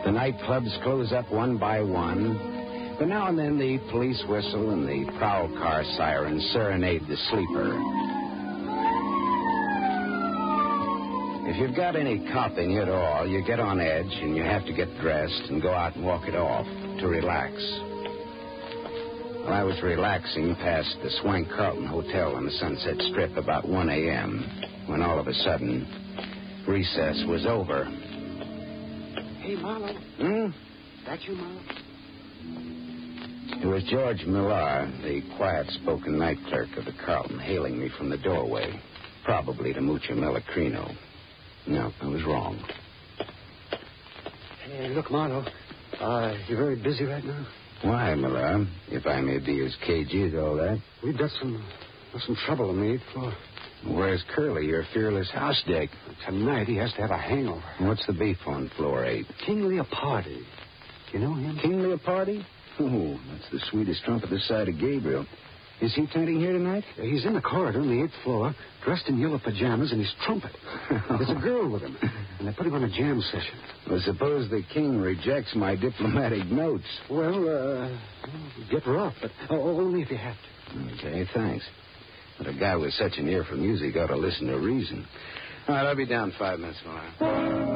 The nightclubs close up one by one, but now and then the police whistle and the prowl car sirens serenade the sleeper. If you've got any copping at all, you get on edge and you have to get dressed and go out and walk it off to relax. Well, I was relaxing past the Swank Carlton Hotel on the Sunset Strip about 1 a.m. when all of a sudden, recess was over. Hey, Marlowe. That you, Marlowe? It was George Millar, the quiet-spoken night clerk of the Carlton, hailing me from the doorway, probably to Mucho Melacrino. No, I was wrong. Hey, look, Marlowe, you're very busy right now? Why, Millar? If I may be as cagey as all that. We've got some trouble on the 8th floor. Where's Curly, your fearless house dick? Tonight he has to have a hangover. What's the beef on floor 8? King Leopardi. You know him? King Leopardi? Oh, that's the sweetest trump this side of Gabriel. Is he tenting here tonight? He's in the corridor on the 8th floor, dressed in yellow pajamas and his trumpet. There's a girl with him, and they put him on a jam session. Well, suppose the king rejects my diplomatic notes. Well, get rough, but only if you have to. Okay, thanks. But a guy with such an ear for music ought to listen to reason. All right, I'll be down 5 minutes, Millar.